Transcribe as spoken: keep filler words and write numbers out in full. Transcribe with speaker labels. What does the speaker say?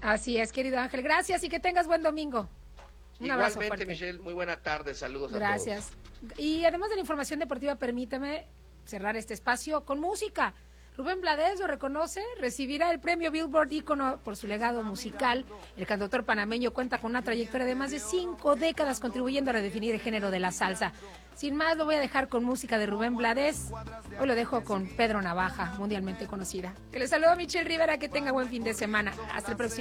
Speaker 1: Así es, querido Ángel. Gracias y que tengas buen domingo. Un abrazo
Speaker 2: Igualmente,
Speaker 1: fuerte.
Speaker 2: Michelle, muy buena tarde. Saludos
Speaker 1: Gracias.
Speaker 2: a todos.
Speaker 1: Y además de la información deportiva, permítame cerrar este espacio con música. Rubén Blades lo reconoce, recibirá el premio Billboard Ícono por su legado musical. El cantautor panameño cuenta con una trayectoria de más de cinco décadas contribuyendo a redefinir el género de la salsa. Sin más, lo voy a dejar con música de Rubén Blades. Hoy lo dejo con Pedro Navaja, mundialmente conocida. Que le saludo a Michelle Rivera, que tenga buen fin de semana. Hasta el próximo.